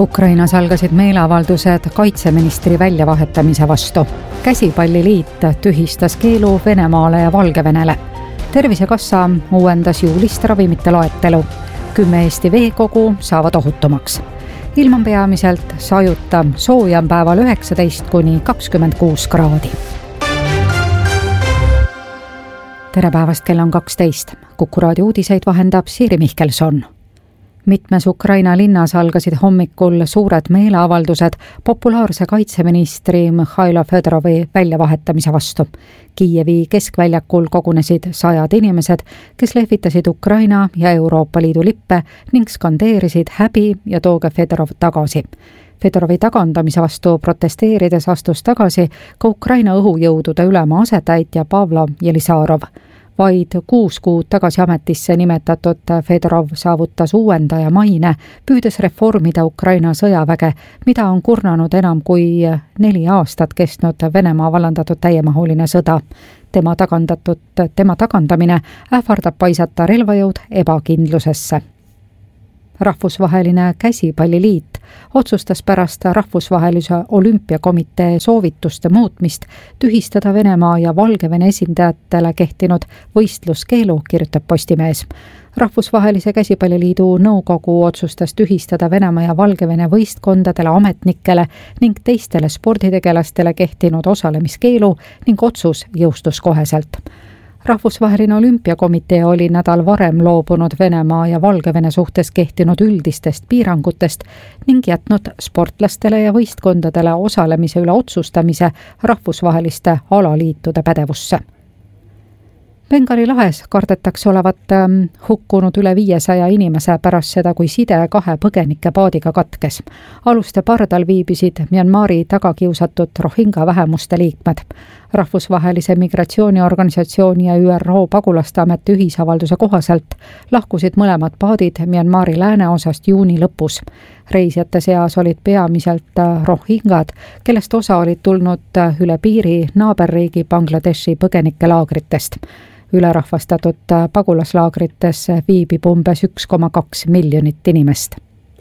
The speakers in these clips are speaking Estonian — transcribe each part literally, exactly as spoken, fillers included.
Ukrainas algasid meeleavaldused kaitseministri väljavahetamise vastu. Käsipalliliit tühistas keelu Venemaale ja Valgevenele. Tervisekassa uuendas juulist ravimite loetelu. Kümme Eesti veekogu saavad ohutumaks. Ilm on peamiselt sajuta, sooja on päeval üheksateist kuni kakskümmend kuus kraadi. Tere päevast, kell on kaksteist. Kuku raadio uudiseid vahendab Siiri Mihkelson. Mitmes Ukraina linnas algasid hommikul suured meeleavaldused populaarse kaitseministri Mihhailo Fedorovi väljavahetamise vastu. Kiievi keskväljakul kogunesid sajad inimesed, kes lehvitasid Ukraina ja Euroopa Liidu lippe ning skandeerisid häbi ja tooge Fedorov tagasi. Fedorovi tagandamise vastu protesteerides astus tagasi ka Ukraina õhujõudude ülema asetäitja Pavlo Jelisarov. Vaid kuus kuud tagasi ametisse nimetatud Fedorov saavutas uuendaja maine, püüdes reformida Ukraina sõjaväge, mida on kurnanud enam kui neli aastat kestnud Venemaa vallandatud täiemahuline sõda. Tema tagandatud, tema tagandamine ähvardab paisata relvajõud ebakindlusesse. Rahvusvaheline käsipalliliit otsustas pärast Rahvusvahelise Olümpiakomitee soovituste muutmist tühistada Venemaa ja Valgevene esindajatele kehtinud võistluskeelu, kirjutab Postimees. Rahvusvahelise käsipalliliidu nõukogu otsustas tühistada Venemaa ja Valgevene võistkondadele, ametnikele ning teistele sporditegelastele kehtinud osalemiskeelu ning otsus jõustus koheselt. Rahvusvaheline Olümpiakomitee oli nädal varem loobunud Venemaa ja Valgevene suhtes kehtinud üldistest piirangutest ning jätnud sportlastele ja võistkondadele osalemise üle otsustamise rahvusvaheliste alaliitude pädevusse. Bengali lahes kardetakse olevat hukkunud üle viiesaja inimese pärast seda, kui side kahe põgenike paadiga katkes. Aluste pardal viibisid Myanmari tagakiusatud Rohingya vähemuste liikmed. Rahvusvahelise migratsiooniorganisatsiooni ja Ü R O pagulaste ameti ühisavalduse kohaselt lahkusid mõlemad paadid Myanmari lääneosast juuni lõpus. Reisijate seas olid peamiselt Rohingyad, kellest osa olid tulnud üle piiri naaberriigi Bangladeshi põgenikelaagritest. Ülerahvastatud pagulaslaagrites viibib umbes üks koma kaks miljonit inimest.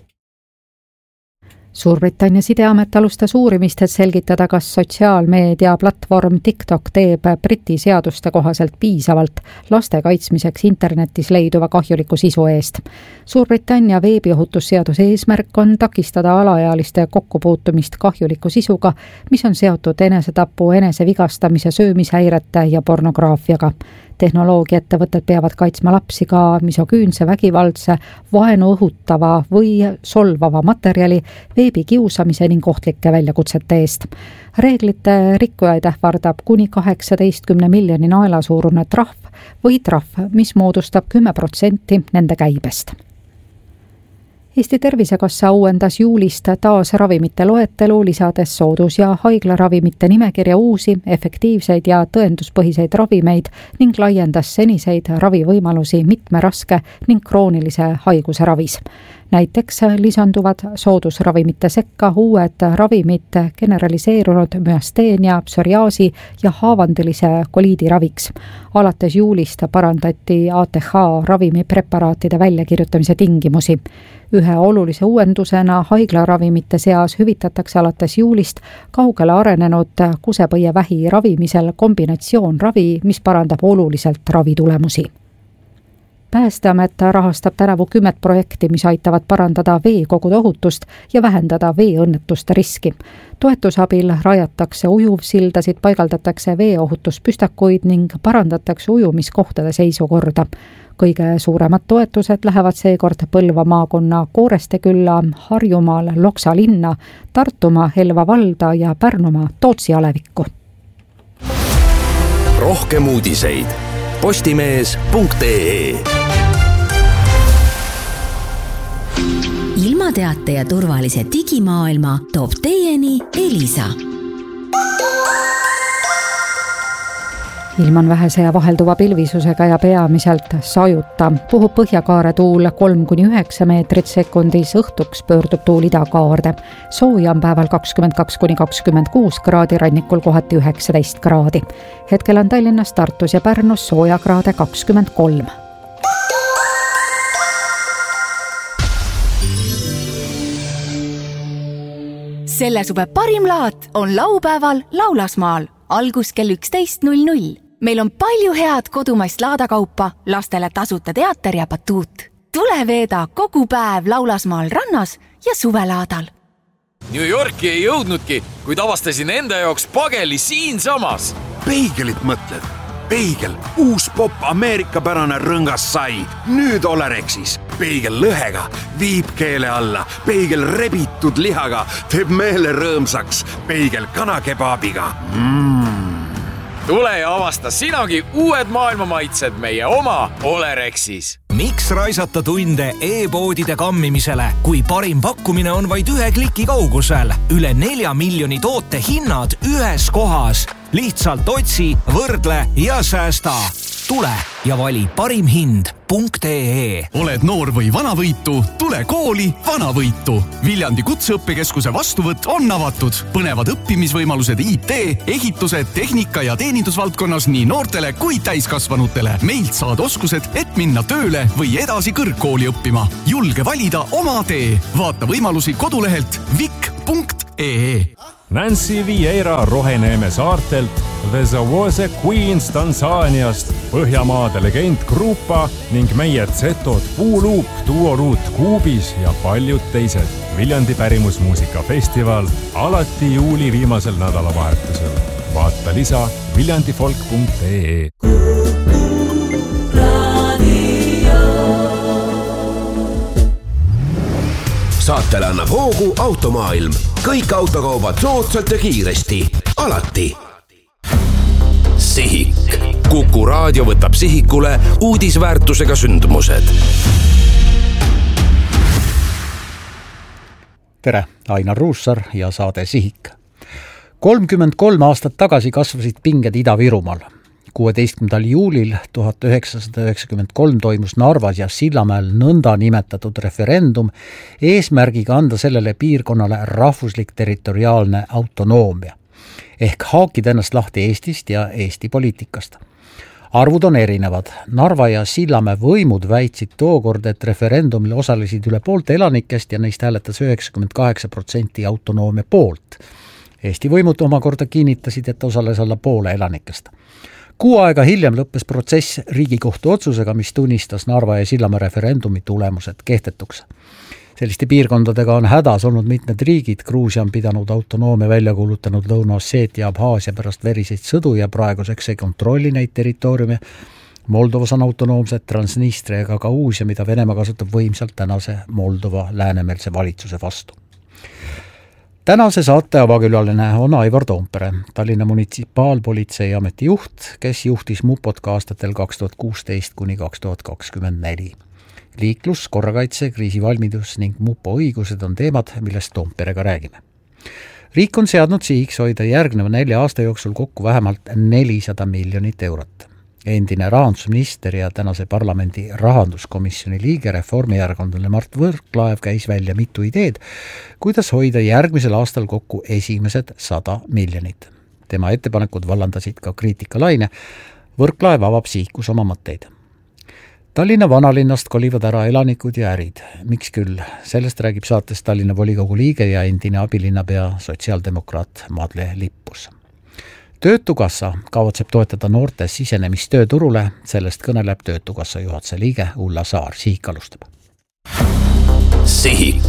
Suurbritannia sideamet alustas uurimist, et selgitada, kas sotsiaalmeedia platvorm TikTok teeb Briti seaduste kohaselt piisavalt laste kaitsmiseks internetis leiduva kahjuliku sisu eest. Suurbritannia veebiohutusseaduse eesmärk on takistada alaealiste kokkupuutumist kahjuliku sisuga, mis on seotud enesetapu, enesevigastamise, söömishäirete ja pornograafiaga. Tehnoloogiaettevõtted peavad kaitsma lapsi ka misoküünse, vägivaldse, vaenu õhutava või solvava materjali, veebikiusamise ning ohtlike väljakutsete eest. Reeglite rikkujaid ähvardab kuni kaheksateistkümne miljoni naela suurune trahv või trahv, mis moodustab kümme protsenti nende käibest. Eesti Tervisekassa uuendas juulist taas ravimite loetelu, lisades soodus- ja haiglaravimite nimekirja uusi, efektiivseid ja tõenduspõhiseid ravimeid ning laiendas seniseid ravivõimalusi mitme raske ning kroonilise haiguse ravis. Näiteks lisanduvad soodusravimite sekka uued ravimid generaliseerunud müasteenia, psoriaasi ja haavandilise koliidi raviks. Alates juulist parandati A T H ravimipreparaatide väljakirjutamise tingimusi. Ühe olulise uuendusena haiglaravimite seas hüvitatakse alates juulist kaugele arenenud kusepõievähi ravimisel kombinatsioonravi, mis parandab oluliselt ravitulemusi. Päästeamet rahastab tänavu kümmet projekti, mis aitavad parandada veekogude ohutust ja vähendada veeõnnetuste riski. Toetusabil rajatakse ujuvsildasid, paigaldatakse veeohutuspüstakuid ning parandatakse ujumiskohtade seisukorda. Kõige suuremad toetused lähevad seekord Põlva maakonna Koorestekülla, Harjumaal Loksa linna, Tartumaa Helva valda ja Pärnumaa Tootsi alevikku. Rohkem uudiseid postimees punkt ee. Ilmateate ja turvalise digimaailma toob teieni Elisa. Ilm on vähese ja vahelduva pilvisusega ja peamiselt sajuta. Puhub põhjakaare tuul kolm kuni üheksa meetrit sekundis, õhtuks pöördub tuul idakaarde. Sooja on päeval kakskümmend kaks kuni kakskümmend kuus kraadi, rannikul kohati üheksateist kraadi. Hetkel on Tallinnas, Tartus ja Pärnus sooja kraade kakskümmend kolm. Selle suve parim laat on laupäeval Laulasmaal, algus kell üksteist null null. Meil on palju head kodumaist laadakaupa, lastele tasuta teater ja batuut. Tule veeda kogu päev Laulasmaal rannas ja suvelaadal. New Yorki ei jõudnudki, kuid avastasin enda jaoks pageli siinsamas. Peigelit mõtled? Peigel, uus pop ameerikapärane rõngas sai. Nüüd Olerexis. Peigel lõhega, viib keele alla. Peigel rebitud lihaga, teeb meele rõõmsaks. Peigel kanakebaabiga. Mm. Tule ja avasta sinagi uued maailmamaitsed meie oma Olerexis. Miks raisata tunde e-poodide kammimisele, kui parim pakkumine on vaid ühe kliki kaugusel? Üle nelja miljoni toote hinnad ühes kohas. Lihtsalt otsi, võrdle ja säästa. Tule ja vali parim hind punkt ee. Oled noor või vanavõitu? Tule kooli Vanavõitu. Viljandi kutseõppekeskuse vastuvõtt on avatud. Põnevad õppimisvõimalused I T, ehitused, tehnika ja teenindusvaldkonnas nii noortele kui täiskasvanutele. Meilt saad oskused, et minna tööle või edasi kõrgkooli õppima. Julge valida oma tee. Vaata võimalusi kodulehelt vik punkt ee. Nancy Vieira Roheneeme saartelt, The Zawose Queens Tansaaniast, Põhjamaade legend Grupa ning meie Zetod Puuluup, Duoruut Kuubis ja paljud teised. Viljandi pärimusmuusikafestival alati juuli viimasel nädalavahetusel. Vaata lisa viljandifolk punkt ee. Saatele annab hoogu Automaailm. Kõik autokaubad soodsalt ja kiiresti. Alati. Sihik. Kuku raadio võtab sihikule uudisväärtusega sündmused. Tere, Ainar Ruussar ja saade Sihik. kolmkümmend kolm aastat tagasi kasvasid pinged Ida-Virumaal. kuueteistkümnendal juulil tuhat üheksasada üheksakümmend kolm toimus Narvas ja Sillamäel nõnda nimetatud referendum eesmärgiga anda sellele piirkonnale rahvuslik territoriaalne autonoomia ehk haakida ennast lahti Eestist ja Eesti poliitikast. Arvud on erinevad. Narva ja Sillamäe võimud väitsid tookord, et referendumil osalesid üle poolte elanikest ja neist hääletas üheksakümmend kaheksa protsenti autonoomia poolt. Eesti võimud omakorda kinnitasid, et osales alla poole elanikest. Kuu aega hiljem lõppes protsess Riigikohtu otsusega, mis tunnistas Narva ja Sillamäe referendumi tulemused kehtetuks. Selliste piirkondadega on hädas olnud mitmed riigid. Gruusia on pidanud autonoomia välja kuulutanud Lõuna-Osseetia ja Abhaasia pärast veriseid sõdu ja praeguseks ei kontrolli neid territooriume. Moldovas on autonoomsed Transnistria ega Gagauzia, mida Venemaa kasutab võimsalt tänase Moldova läänemeelse valitsuse vastu. Tänase saate avakülaline on Aivar Toompere, Tallinna munitsipaalpolitsei ameti juht, kes juhtis mupot ka aastatel kaks tuhat kuusteist kuni kaks tuhat kakskümmend neli. Liiklus, korrakaitse, kriisivalmidus ning mupo õigused on teemad, millest Toomperega räägime. Riik on seadnud sihiks hoida järgneva nelja aasta jooksul kokku vähemalt nelisada miljonit eurot. Endine rahandusminister ja tänase parlamendi rahanduskomisjoni liige reformierakondlane Mart Võrklaev käis välja mitu ideed, kuidas hoida järgmisel aastal kokku esimesed sada miljonit. Tema ettepanekud vallandasid ka kriitikalaine. Võrklaev avab sihikus oma mõtteid. Tallinna vanalinnast kolivad ära elanikud ja ärid. Miks küll? Sellest räägib saates Tallinna volikogu liige ja endine abilinnapea sotsiaaldemokraat Madle Lippus. Töötukassa kavatseb toetada noorte sisenemist tööturule, sellest kõneleb Töötukassa juhatuse liige Ulla Saar. Sihik alustab. Sihik.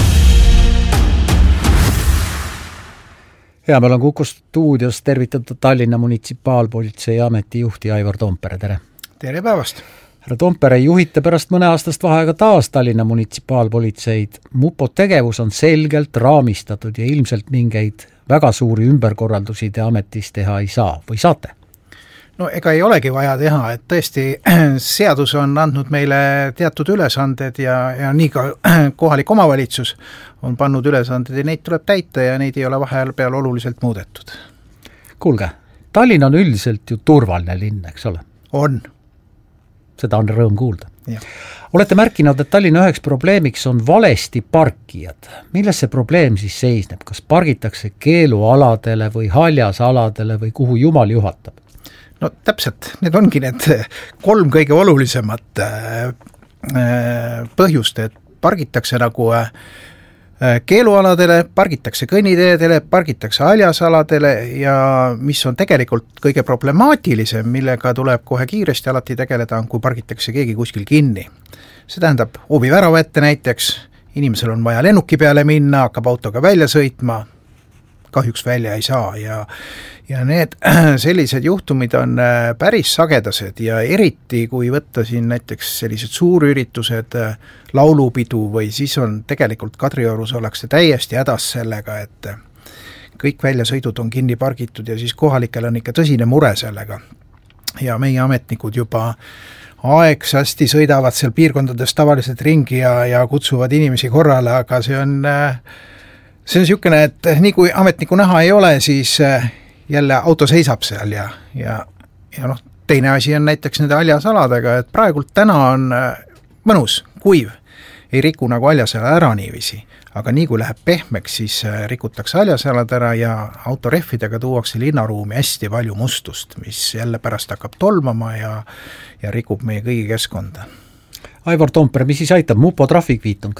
Ja meil on Kuku stuudios tervitatud Tallinna munitsipaalpolitsei ameti juhti Aivar Toompere. Tere. Tere päevast. Härra Toompere, juhite pärast mõne aastast vaheaega taas Tallinna munitsipaalpolitseid. Mupo tegevus on selgelt raamistatud ja ilmselt mingeid väga suuri ümberkorraldusi te ametis teha ei saa või saate? No ega ei olegi vaja teha, et tõesti seadus on andnud meile teatud ülesanded ja, ja nii ka kohalik omavalitsus on pannud ülesanded ja neid tuleb täita ja neid ei ole vahel peal oluliselt muudetud. Kuulge, Tallinn on üldiselt ju turvaline linn, eks ole? On. Seda on rõõm kuulda. Ja. Olete märkinud, et Tallinna üheks probleemiks on valesti parkijad. Milles see probleem siis seisneb? Kas pargitakse keelualadele või haljasaladele või kuhu jumal juhatab? No täpselt, need ongi need kolm kõige olulisemat põhjust, et pargitakse nagu keelualadele, pargitakse kõnniteedele, pargitakse haljasaladele ja mis on tegelikult kõige problemaatilisem, millega tuleb kohe kiiresti alati tegeleda, on kui pargitakse keegi kuskil kinni. See tähendab ovi värava ette näiteks, inimesel on vaja lennuki peale minna, hakkab autoga välja sõitma, kahjuks välja ei saa ja ja need sellised juhtumid on päris sagedased ja eriti kui võtta siin näiteks sellised suurüritused, laulupidu või siis on tegelikult Kadriorus ollakse täiesti hädas sellega, et kõik väljasõidud on kinni pargitud ja siis kohalikel on ikka tõsine mure sellega. Ja meie ametnikud juba aegsasti sõidavad seal piirkondades tavaliselt ringi ja, ja kutsuvad inimesi korrale, aga see on see on niisugune, et nii kui ametniku näha ei ole, siis jälle auto seisab seal ja, ja, ja noh, teine asi on näiteks nende haljasaladega, et praegult täna on mõnus, kuiv, ei riku nagu haljasala ära niiviisi, aga nii kui läheb pehmeks, siis rikutakse haljasalad ära ja autorehvidega tuuakse linnaruumi hästi palju mustust, mis jälle pärast hakkab tolmama ja, ja rikub meie kõigi keskkonda. Aivar Toompere, mis siis aitab, mupo trahvikviitung?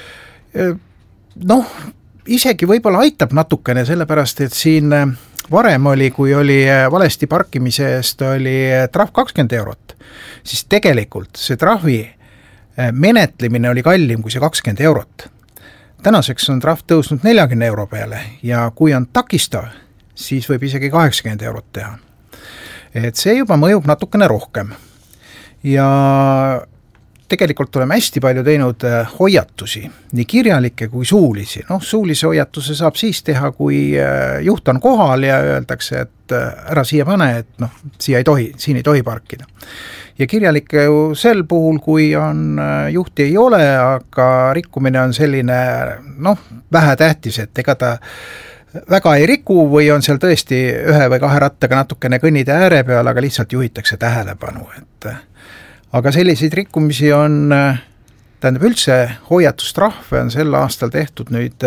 Noh, isegi võib-olla aitab natukene, sellepärast et siin varem oli, kui oli valesti parkimise eest, oli trahv kakskümmend eurot, siis tegelikult see trahvi menetlemine oli kallim kui see kakskümmend eurot. Tänaseks on trahv tõusnud neljakümne euro peale ja kui on takistav, siis võib isegi kaheksakümmend eurot teha. Et see juba mõjub natukene rohkem ja tegelikult oleme hästi palju teinud hoiatusi, nii kirjalikke kui suulisi. Noh, suulise hoiatuse saab siis teha, kui juht on kohal ja öeldakse, et ära siia pane, et noh, siia ei tohi, siin ei tohi parkida. Ja kirjalikke sel puhul, kui on juhti ei ole, aga rikkumine on selline, noh, vähe tähtis, et ega ta väga ei riku või on seal tõesti ühe või kahe rattaga natukene kõnnide ääre peal, aga lihtsalt juhitakse tähelepanu, et aga selliseid rikkumisi on, tähendab üldse hoiatustrahve on sel aastal tehtud nüüd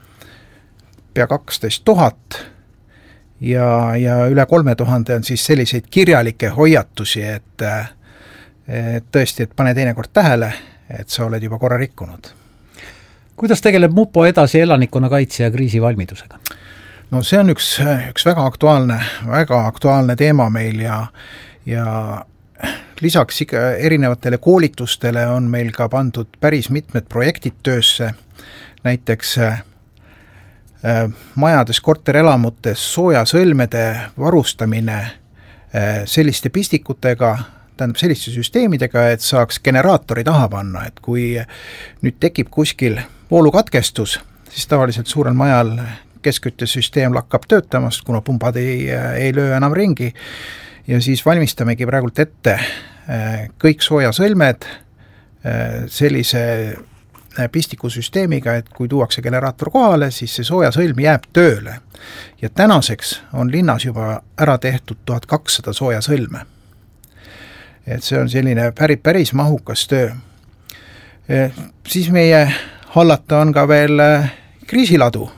pea kaksteist tuhat ja, ja üle kolme tuhande on siis selliseid kirjalikke hoiatusi, et, et tõesti, et pane teinekord tähele, et sa oled juba korra rikkunud. Kuidas tegeleb mupo edasi elanikkonna kaitse ja kriisivalmidusega? No see on üks, üks väga aktuaalne, väga aktuaalne teema meil ja, ja lisaks erinevatele koolitustele on meil ka pandud päris mitmed projektid töösse, näiteks äh, majades, korterelamutes soojasõlmede varustamine äh, selliste pistikutega, tähendab selliste süsteemidega, et saaks generaatori taha panna, et kui nüüd tekib kuskil voolukatkestus, siis tavaliselt suurel majal keskküttesüsteem lakkab töötamast, kuna pumbad ei, ei löö enam ringi, ja siis valmistamegi praegult ette kõik soojasõlmed sellise pistikusüsteemiga, et kui tuuakse generaator kohale, siis see soojasõlm jääb tööle. Ja tänaseks on linnas juba ära tehtud tuhat kakssada soojasõlme. Et see on selline päris, päris mahukas töö. Siis meie hallata on ka veel kriisiladu.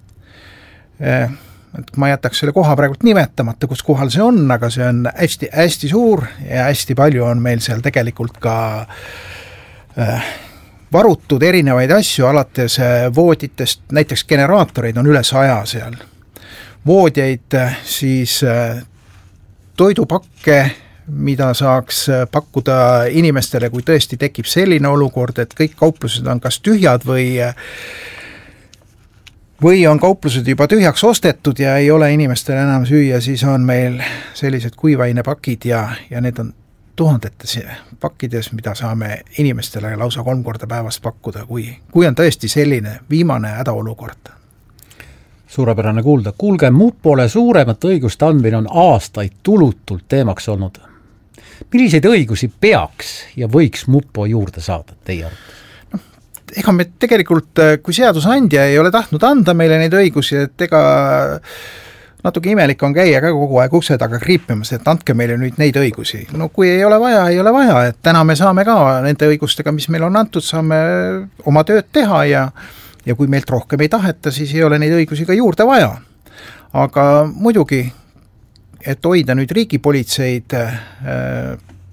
Et ma jätaks selle koha praegult nimetamata, kus kohal see on, aga see on hästi, hästi suur ja hästi palju on meil seal tegelikult ka äh, varutud erinevaid asju, alates vooditest, näiteks generaatoreid on üle saja seal. Voodjeid, siis äh, toidupakke, mida saaks pakkuda inimestele, kui tõesti tekib selline olukord, et kõik kauplused on kas tühjad või või on kauplused juba tühjaks ostetud ja ei ole inimestel enam süüa, siis on meil sellised kuivainepakid ja, ja need on tuhandetes pakkides, mida saame inimestele lausa kolm korda päevast pakkuda, kui, kui on tõesti selline viimane hädaolukord. Suurepärane kuulda. Kuulge, mupole suuremat õigust andmine on aastaid tulutult teemaks olnud. Milliseid õigusi peaks ja võiks mupo juurde saada teie arvates? Ega me tegelikult, kui seadusandja ei ole tahtnud anda meile neid õigusi, et ega natuke imelik on käia ka kogu aeg ukse taga kriipimas, et andke meile nüüd neid õigusi. No kui ei ole vaja, ei ole vaja, et täna me saame ka nende õigustega, mis meil on antud, saame oma tööd teha ja, ja kui meilt rohkem ei taheta, siis ei ole neid õigusi ka juurde vaja. Aga muidugi, et hoida nüüd riigipolitseid äh,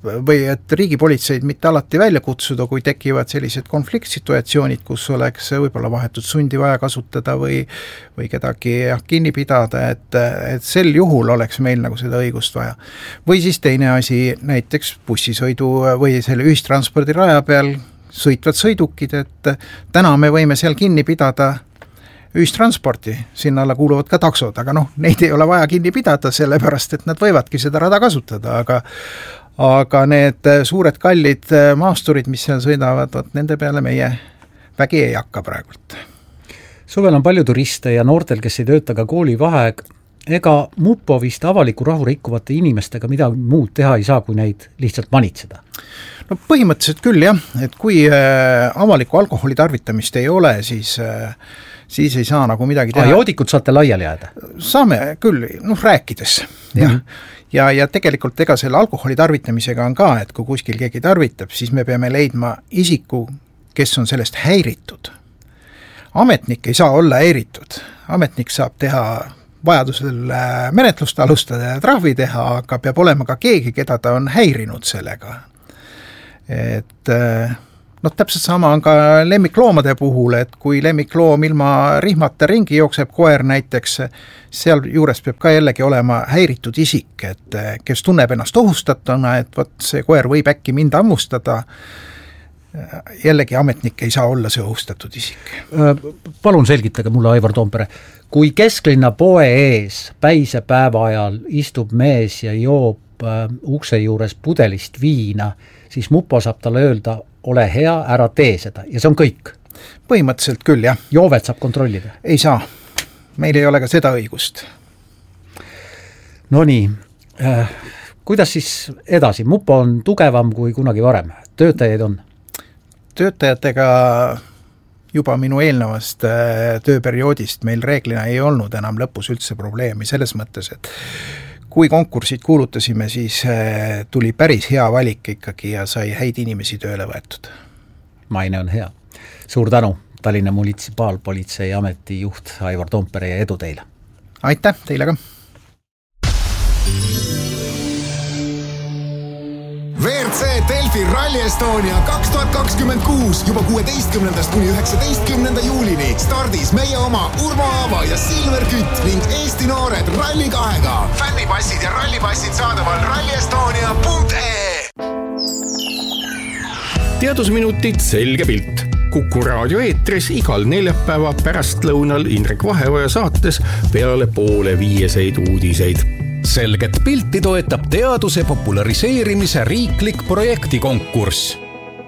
või et riigipolitseid mitte alati välja kutsuda, kui tekivad sellised konfliktsituatsioonid, kus oleks võib-olla vahetut sundi vaja kasutada või, või kedagi jah, kinni pidada, et, et sel juhul oleks meil nagu seda õigust vaja. Või siis teine asi, näiteks bussisõidu või selle ühistranspordi raja peal sõitvad sõidukid, et täna me võime seal kinni pidada ühistransporti, sinna alla kuuluvad ka taksod, aga noh, neid ei ole vaja kinni pidada, sellepärast et nad võivadki seda rada kasutada, aga aga need suured kallid maasturid, mis seal sõidavad, võt nende peale meie vägi ei hakka praegult. Suvel on palju turiste ja noortel, kes ei tööta ka kooli vaheaeg, ega mupo vist avaliku rahu rikkuvate inimestega midagi muud teha ei saa, kui neid lihtsalt manitseda? No põhimõtteliselt küll jah, et kui äh, avaliku alkoholi tarvitamist ei ole, siis äh, siis ei saa nagu midagi teha. Joodikud saate laiali jääda? Saame küll, noh rääkides. Ja, mm -hmm. ja, ja tegelikult ega selle alkoholi tarvitamisega on ka, et kui kuskil keegi tarvitab, siis me peame leidma isiku, kes on sellest häiritud. Ametnik ei saa olla häiritud. Ametnik saab teha vajadusel menetlust alustada ja trahvi teha, aga peab olema ka keegi, keda ta on häirinud sellega. Et noh, täpselt sama on ka lemmikloomade puhul, et kui lemmikloom ilma rihmata ringi jookseb koer näiteks, seal juures peab ka jällegi olema häiritud isik, et kes tunneb ennast ohustatuna, et võt see koer võib äkki mind ammustada, jällegi ametnik ei saa olla see ohustatud isik. Palun selgitage mulle, Aivar Toompere, kui kesklinna poe ees päise päeva ajal istub mees ja joob ukse juures pudelist viina, siis mupo saab talle öelda, ole hea, ära tee seda ja see on kõik. Põhimõtteliselt küll, jah. Joovet saab kontrollida? Ei saa. Meil ei ole ka seda õigust. No nii, äh, kuidas siis edasi? Mupo on tugevam kui kunagi varem. Töötajaid on? Töötajatega juba minu eelnevast äh, tööperioodist meil reeglina ei olnud enam lõpus üldse probleemi selles mõttes, et kui konkursid kuulutasime, siis tuli päris hea valik ikkagi ja sai häid inimesi tööle võetud. Maine on hea. Suur tänu, Tallinna munitsipaalpolitsei ameti juht Aivar Toompere ja edu teile. Aitäh, teile ka. V R C Delfi Rally Estonia kaks tuhat kakskümmend kuus juba kuueteistkümnendast kuni üheksateistkümnenda juulini stardis meie oma Urmo Aava ja Silver Kütt ning Eesti noored Rally kahega. Fännipassid ja rallipassid saadaval rallyestonia punkt ee. Teadusminutid selge pilt. Kuku raadio eetris igal neljapäeva pärastlõunal Indrek Vaheoja saates peale poole viieseid uudiseid. Selget pilti toetab teaduse populariseerimise riiklik projektikonkurss.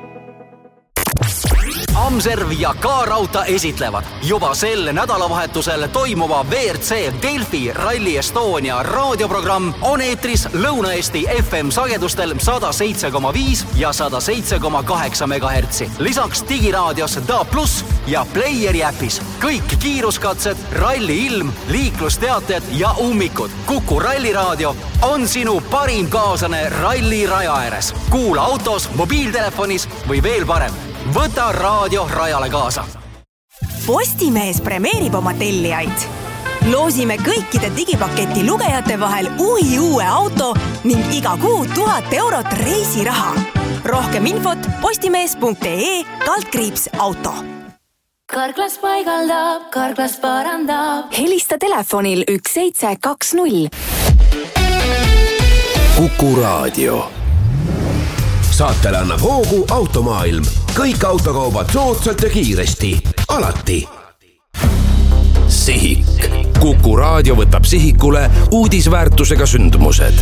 Amserv ja K-Rauta esitlevad juba sel nädalavahetusel toimuva V R C Delfi Rally Estonia raadioprogramm on eetris Lõuna-Eesti F M sagedustel sada seitse koma viis ja sada seitse koma kaheksa megahertsi. Lisaks digiraadios D A plus ja Playeri äpis. Kõik kiiruskatsed, ralli ilm, liiklusteated ja ummikud. Kuku ralliraadio on sinu parim kaaslane ralli raja ääres. Kuula autos, mobiiltelefonis või veel parem. Võta raadio rajale kaasa. Postimees premeerib oma tellijaid. Loosime kõikide digipaketi lugejate vahel uhi uue auto ning iga kuu tuhat eurot reisiraha. Rohkem infot postimees punkt ee kaldkriips auto. Karklas paigaldab, Karklas parandab. Helista telefonil üks seitse kaks null. Kuku raadio. Saatele annab hoogu Automaailm. Kõik autokaubad soodsalt ja kiiresti. Alati. Sihik. Kuku raadio võtab sihikule uudisväärtusega sündmused.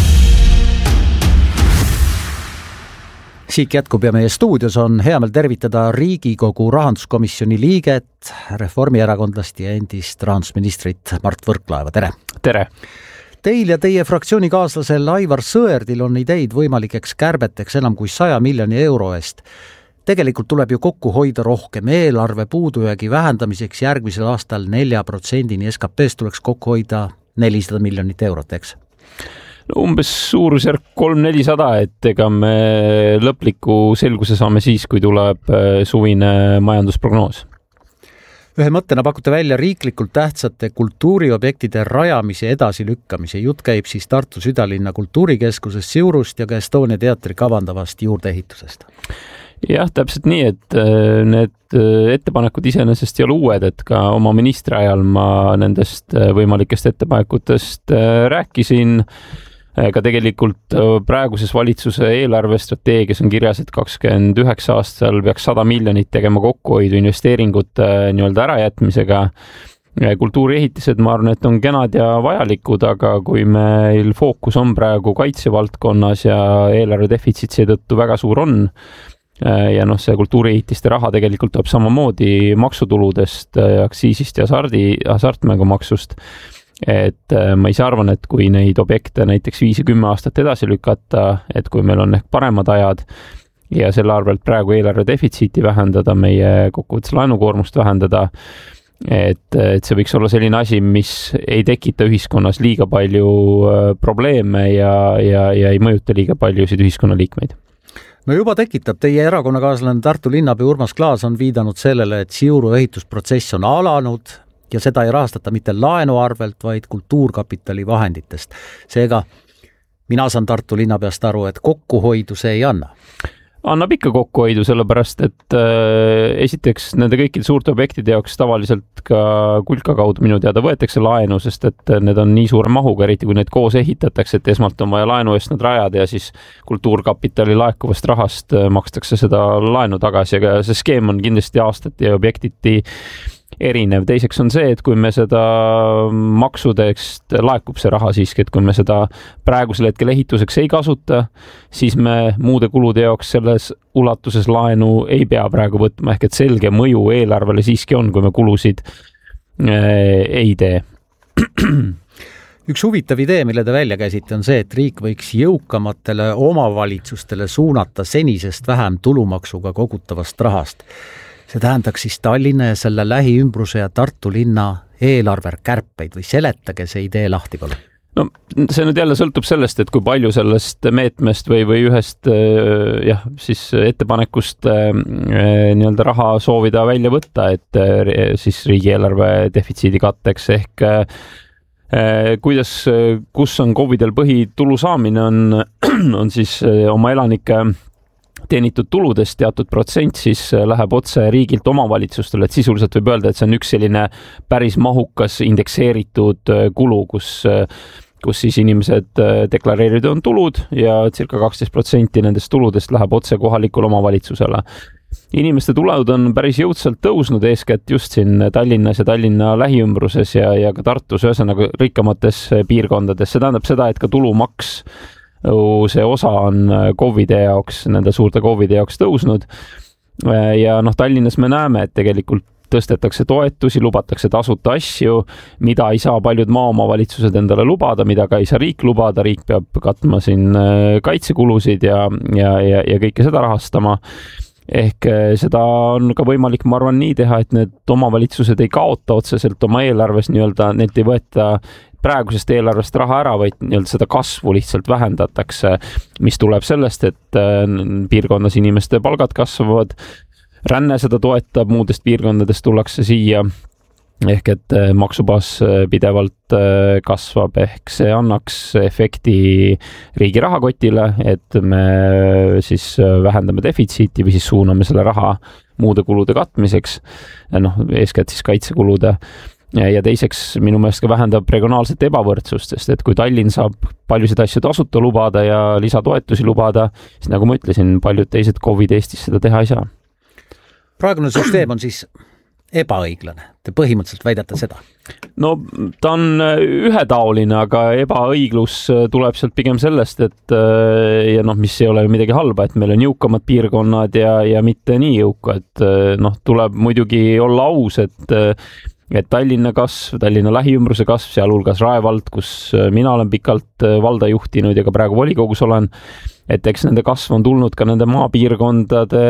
Sihik jätkub ja meie stuudios on hea meel tervitada Riigikogu rahanduskomisjoni liiget, reformierakondlast ja endist rahandusministrit Mart Võrklaeva. Tere! Tere! Teil ja teie fraktsioonikaaslasel Aivar Sõerdil on ideid võimalikeks kärbeteks enam kui saja miljoni euro eest. Tegelikult tuleb ju kokku hoida rohkem. Eelarve puudujäägi vähendamiseks järgmisel aastal nelja protsendini S K P-st tuleks kokku hoida nelisada miljonit eurot, eks? No, umbes suurusjärk kolm nelisada, et ega me lõpliku selguse saame siis, kui tuleb suvine majandusprognoos. Ühe mõttena pakute välja riiklikult tähtsate kultuuriobjektide rajamise edasilükkamise. Jutt käib siis Tartu südalinna kultuurikeskusest, Siurust ja ka Estonia teatri kavandavast juurdeehitusest. Jah, täpselt nii, et need ettepanekud iseenesest ei ole uued, et ka oma ministri ajal ma nendest võimalikest ettepanekutest rääkisin. Ka tegelikult praeguses valitsuse eelarvestrateegias on kirjas, et kakskümmend üheksa aastal peaks sada miljonit tegema kokkuhoidu investeeringute nii-öelda ärajätmisega. Kultuuriehitised, ma arvan, et on kenad ja vajalikud, aga kui meil fookus on praegu kaitsevaldkonnas ja eelarve defitsiit seetõttu väga suur on, ja noh, see kultuuriehitiste raha tegelikult tuleb samamoodi maksutuludest, aktsiisist ja hasardi, hasartmängumaksust, et ma ise arvan, et kui neid objekte näiteks viis ja kümme aastat edasi lükata, et kui meil on ehk paremad ajad ja selle arvelt praegu eelarve defitsiiti vähendada, meie kokkuvõttes laenukoormust vähendada, et, et see võiks olla selline asi, mis ei tekita ühiskonnas liiga palju probleeme ja, ja, ja ei mõjuta liiga paljusid ühiskonnaliikmeid. No juba tekitab. Teie erakonnakaaslane Tartu linnapea Urmas Klaas on viidanud sellele, et Siuru ehitusprotsess on alanud ja seda ei rahastata mitte laenu arvelt, vaid kultuurkapitali vahenditest. Seega mina saan Tartu linnapeast aru, et kokkuhoidu see ei anna. Annab ikka kokkuhoidu, sellepärast, et äh, esiteks nende kõikide suurte objektide jaoks tavaliselt ka kulka kaudu minu teada võetakse laenu, sest et need on nii suure mahuga, eriti kui need koos ehitatakse, et esmalt on vaja laenu eest nad rajada ja siis kultuurkapitali laekuvast rahast makstakse seda laenu tagasi, aga see skeem on kindlasti aastati ja objektiti erinev. Teiseks on see, et kui me seda maksudest laekub see raha siiski, et kui me seda praegusel hetkel ehituseks ei kasuta, siis me muude kulude jaoks selles ulatuses laenu ei pea praegu võtma, ehk et selge mõju eelarvele siiski on, kui me kulusid ei tee. Üks huvitav idee, mille te välja käsite, on see, et riik võiks jõukamatele omavalitsustele suunata senisest vähem tulumaksuga kogutavast rahast. See tähendaks siis Tallinna ja selle lähiümbruse ja Tartu linna eelarverkärpeid või seletage see idee lahti, palun. No see nüüd jälle sõltub sellest, et kui palju sellest meetmest või, või ühest jah, siis ettepanekust nii-öelda raha soovida välja võtta, et siis riigieelarve defitsiidi katteks ehk kuidas, kus on KOV-idel põhitulu saamine on, on siis oma elanike teenitud tuludest teatud protsent, siis läheb otse riigilt omavalitsustele, et sisuliselt võib öelda, et see on üks selline päris mahukas indekseeritud kulu, kus, kus siis inimesed deklareerivad on tulud ja circa kaksteist protsenti nendest tuludest läheb otse kohalikule omavalitsusele. Inimeste tulud on päris jõudsalt tõusnud, eeskätt just siin Tallinnas ja Tallinna lähiümbruses ja, ja ka Tartus, ühesõnaga rikkamates piirkondades. See tähendab seda, et ka tulumaks see osa on KOV-ide jaoks, nende suurte KOV-ide jaoks tõusnud. Ja noh, Tallinnas me näeme, et tegelikult tõstetakse toetusi, lubatakse tasuta asju, mida ei saa paljud maaomavalitsused endale lubada, mida ka ei saa riik lubada, riik peab katma siin kaitsekulusid ja, ja, ja, ja kõike seda rahastama. Ehk seda on ka võimalik, ma arvan, nii teha, et need omavalitsused ei kaota otseselt oma eelarves, nii-öelda neilt ei võeta praegusest eelarvest raha ära, vaid nii-öelda seda kasvu lihtsalt vähendatakse, mis tuleb sellest, et piirkonnas inimeste palgad kasvavad, ränne seda toetab, muudest piirkondadest tullakse siia, ehk et maksubaas pidevalt kasvab, ehk see annaks efekti riigi rahakotile, et me siis vähendame defitsiiti või siis suuname selle raha muude kulude katmiseks, noh, eeskätt siis kaitsekulude. Ja teiseks minu meelest ka vähendab regionaalset ebavõrdsust, sest et kui Tallinn saab paljusid asju tasuta lubada ja lisatoetusi lubada, siis nagu ma ütlesin, paljud teised KOV-id Eestis seda teha ei saa. Praegune süsteem on siis ebaõiglane. Te põhimõtteliselt väidate seda? No ta on ühetaoline, aga ebaõiglus tuleb sealt pigem sellest, et ja noh, mis ei ole midagi halba, et meil on jõukamad piirkonnad ja, ja mitte nii jõuka, et noh, tuleb muidugi olla aus, et et Tallinna kasv, Tallinna lähiümbruse kasv, sealhulgas Rae vald, kus mina olen pikalt valda juhtinud ja ka praegu volikogus olen, et eks nende kasv on tulnud ka nende maapiirkondade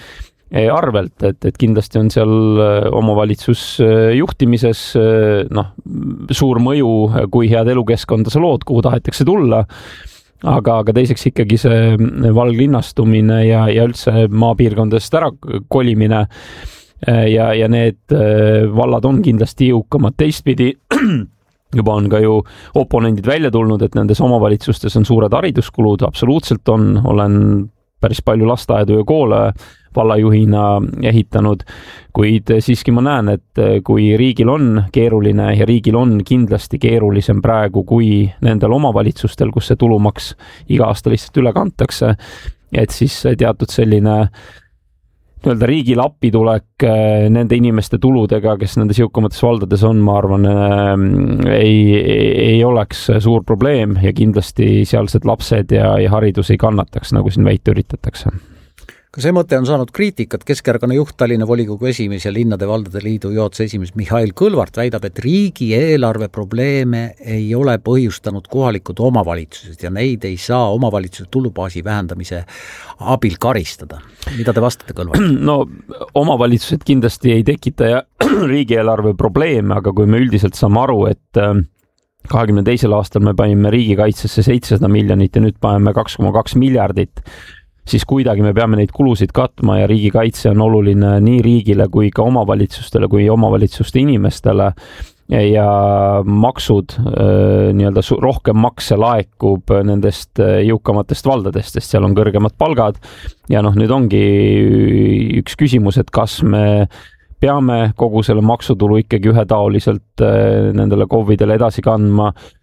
arvelt, et, et kindlasti on seal omavalitsus juhtimises noh, suur mõju, kui head elukeskkonda sa lood, kuhu tahetakse tulla, aga, aga teiseks ikkagi see valglinnastumine ja, ja üldse maapiirkondadest ära kolimine, ja, ja need vallad on kindlasti jõukamad. Teistpidi juba on ka ju oponendid välja tulnud, et nendes omavalitsustes on suured hariduskulud, absoluutselt on, olen päris palju lasteaedu ja koole vallajuhina ehitanud, kuid siiski ma näen, et kui riigil on keeruline ja riigil on kindlasti keerulisem praegu kui nendel omavalitsustel, kus see tulumaks iga aasta lihtsalt üle kantakse, et siis teatud selline nii-öelda riigile appitulek nende inimeste tuludega, kes nendes jõukamates valdades on, ma arvan, ei, ei oleks suur probleem ja kindlasti sealsed lapsed ja, ja haridus ei kannataks, nagu siin väita üritatakse. Ka see mõte on saanud kriitikat. Keskerakonna juht Tallinna volikogu esimees ja Linnade Valdade Liidu juhatuse esimees Mihhail Kõlvart väidab, et riigi eelarve probleeme ei ole põhjustanud kohalikud omavalitsused ja neid ei saa omavalitsuse tulubaasi vähendamise abil karistada. Mida te vastate, Kõlvart? No omavalitsused kindlasti ei tekita ja riigieelarve probleeme, aga kui me üldiselt saame aru, et kahekümne teisel aastal me panime riigikaitsesse seitsesada miljonit ja nüüd paneme kaks koma kaks miljardit, siis kuidagi me peame neid kulusid katma ja riigikaitse on oluline nii riigile kui ka omavalitsustele kui omavalitsuste inimestele ja maksud, nii-öelda rohkem makse laekub nendest jõukamatest valdadest, sest seal on kõrgemad palgad ja noh, nüüd ongi üks küsimus, et kas me peame kogu selle maksutulu ikkagi ühetaoliselt nendele KOV-idele edasi kandma